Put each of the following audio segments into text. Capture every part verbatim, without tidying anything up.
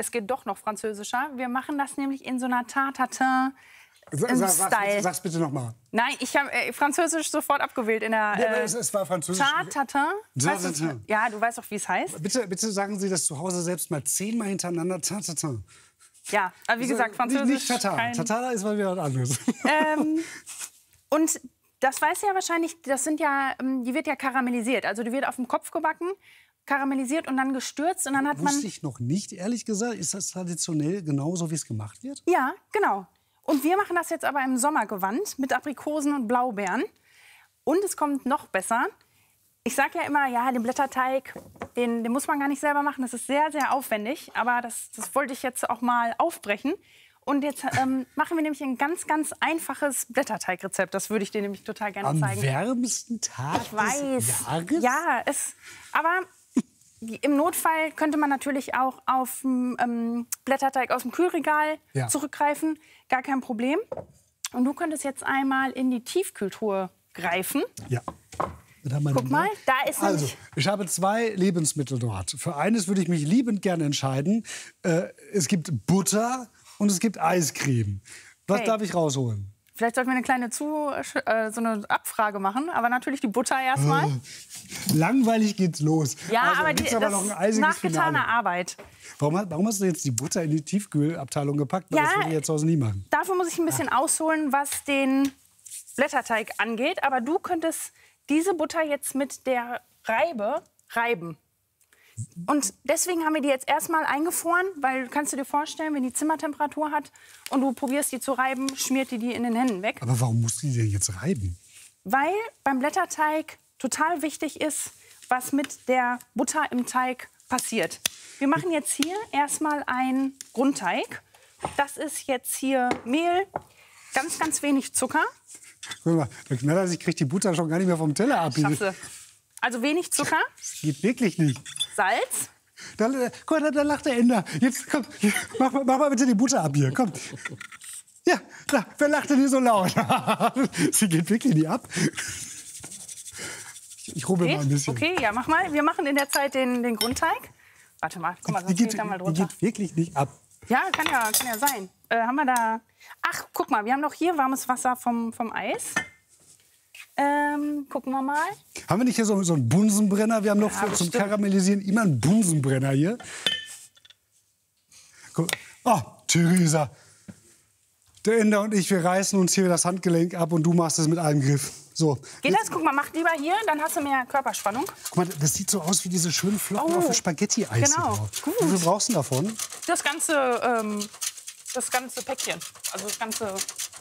es geht doch noch französischer. Wir machen das nämlich in so einer Tarte-Tatin. Sag, sag, sag's bitte noch mal. Nein, ich habe äh, Französisch sofort abgewählt in der. Ja, Äh, es, es war Französisch. Tarte-Tatin. Ja, du weißt doch, wie es heißt. Bitte, bitte sagen Sie das zu Hause selbst mal zehnmal hintereinander. Tarte-Tatin. Ja, aber wie gesagt, Französisch. Nicht, nicht Tatar. Kein... Tatar ist mal wieder was anderes. Ähm, und das weiß ja wahrscheinlich, das sind ja, die wird ja karamellisiert. Also die wird auf dem Kopf gebacken, karamellisiert und dann gestürzt. Und dann hat man. Wusste ich noch nicht, ehrlich gesagt. Ist das traditionell genauso, wie es gemacht wird? Ja, genau. Und wir machen das jetzt aber im Sommergewand mit Aprikosen und Blaubeeren. Und es kommt noch besser. Ich sage ja immer, ja, den Blätterteig, den, den muss man gar nicht selber machen. Das ist sehr, sehr aufwendig. Aber das, das wollte ich jetzt auch mal aufbrechen. Und jetzt ähm, machen wir nämlich ein ganz, ganz einfaches Blätterteigrezept. Das würde ich dir nämlich total gerne Am zeigen. Am wärmsten Tag ich weiß. des Jahres? Ja, es, aber im Notfall könnte man natürlich auch auf ähm, Blätterteig aus dem Kühlregal ja. zurückgreifen. Gar kein Problem. Und du könntest jetzt einmal in die Tiefkühltruhe greifen. Ja. Guck mal, da ist Also, ich habe zwei Lebensmittel dort. Für eines würde ich mich liebend gerne entscheiden. Äh, es gibt Butter und es gibt Eiscreme. Was hey. darf ich rausholen? Vielleicht sollten wir eine kleine Zu äh, so eine Abfrage machen, aber natürlich die Butter erstmal. Äh, langweilig geht's los. Ja, also, aber die, aber das noch ein ist nachgetane Finale. Arbeit. Warum, warum hast du jetzt die Butter in die Tiefkühlabteilung gepackt? Ja, das würde ich jetzt aus nie machen. Dafür muss ich ein bisschen ah. ausholen, was den Blätterteig angeht. Aber du könntest diese Butter jetzt mit der Reibe reiben. Und deswegen haben wir die jetzt erstmal eingefroren, weil kannst du dir vorstellen, wenn die Zimmertemperatur hat und du probierst die zu reiben, schmiert die die in den Händen weg. Aber warum musst du die denn jetzt reiben? Weil beim Blätterteig total wichtig ist, was mit der Butter im Teig passiert. Wir machen jetzt hier erstmal einen Grundteig. Das ist jetzt hier Mehl, ganz, ganz wenig Zucker. Guck mal, der Knaller, ich kriege die Butter schon gar nicht mehr vom Teller ab. Schaffst Also wenig Zucker. Das geht wirklich nicht. Salz. Da, guck mal, da, da lacht der Ender. Jetzt komm, mach, mach mal bitte die Butter ab hier. Komm. Ja, da, wer lacht denn hier so laut? Sie geht wirklich nicht ab. Ich rubbel Geht? mal ein bisschen. Okay, ja, mach mal. Wir machen in der Zeit den, den Grundteig. Warte mal, guck mal, sonst die geht, geht da mal drunter. Die geht wirklich nicht ab. Ja, kann ja, kann ja sein. Äh, haben wir da... Ach, guck mal, wir haben doch hier warmes Wasser vom, vom Eis. Ähm, gucken wir mal. Haben wir nicht hier so, so einen Bunsenbrenner? Wir haben noch Ja, für, zum bestimmt. Karamellisieren immer einen Bunsenbrenner hier. Guck. Oh, Theresa. Der Ender und ich, wir reißen uns hier das Handgelenk ab und du machst es mit einem Griff. So. Geht das? Guck mal, mach lieber hier, dann hast du mehr Körperspannung. Guck mal, das sieht so aus wie diese schönen Flocken Oh, auf dem Spaghetti-Eis. genau. Drauf. Gut. Wie viel brauchst du davon? Das ganze, ähm, das ganze Päckchen. Also das ganze...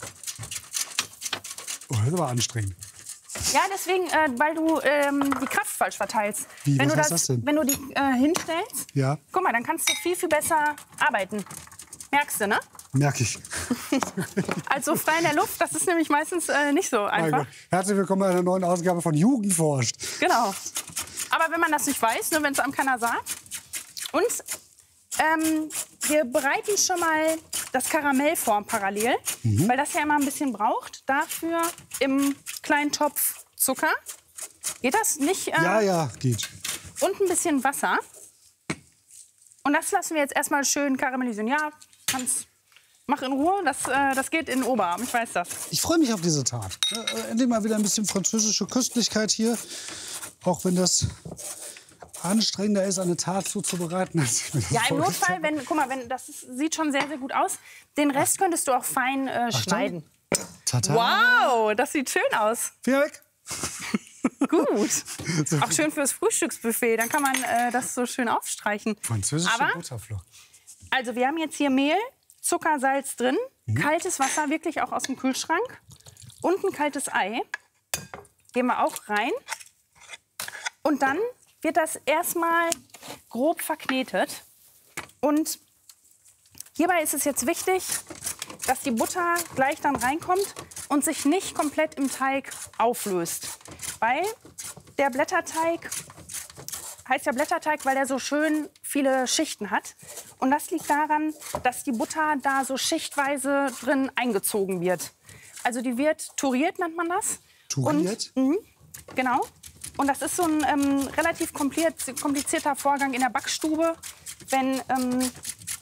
Oh, das ist aber anstrengend. Ja, deswegen, äh, weil du ähm, die Kraft falsch verteilst. Wie, wenn was du heißt das denn? Wenn du die äh, hinstellst, Ja. guck mal, dann kannst du viel, viel besser arbeiten. Merkst du, ne? Merke ich. Also frei in der Luft, das ist nämlich meistens äh, nicht so Mein einfach. Gott. Herzlich willkommen bei einer neuen Ausgabe von Jugend forscht. Genau. Aber wenn man das nicht weiß, ne, wenn es einem keiner sagt. Und ähm, wir bereiten schon mal das Karamell vor parallel, mhm. weil das ja immer ein bisschen braucht. Dafür im kleinen Topf Zucker. Geht das nicht? Äh, Ja, ja, geht. Und ein bisschen Wasser. Und das lassen wir jetzt erstmal schön karamellisieren. Ja, kannst, mach in Ruhe, das, äh, das geht in den Oberarm, ich weiß das. Ich freue mich auf diese Tat. Äh, endlich mal wieder ein bisschen französische Köstlichkeit hier. Auch wenn das anstrengender ist, eine Tat zuzubereiten. Als ich mir das Ja, im vorgestellt Notfall, wenn, guck mal, wenn, das ist, sieht schon sehr, sehr gut aus. Den Rest könntest du auch fein äh, schneiden. Tata. Wow, das sieht schön aus. Finger weg. Gut. So. Auch schön fürs Frühstücksbuffet. Dann kann man äh, das so schön aufstreichen. Französische Aber, Butterflocken. also wir haben jetzt hier Mehl, Zucker, Salz drin, mhm. kaltes Wasser, wirklich auch aus dem Kühlschrank und ein kaltes Ei. Geben wir auch rein. Und dann wird das erstmal grob verknetet. Und hierbei ist es jetzt wichtig, dass die Butter gleich dann reinkommt und sich nicht komplett im Teig auflöst. Weil der Blätterteig heißt ja Blätterteig, weil er so schön viele Schichten hat. Und das liegt daran, dass die Butter da so schichtweise drin eingezogen wird. Also die wird touriert, nennt man das. Touriert? Und, mh, genau. Und das ist so ein ähm, relativ komplizierter Vorgang in der Backstube, wenn ähm,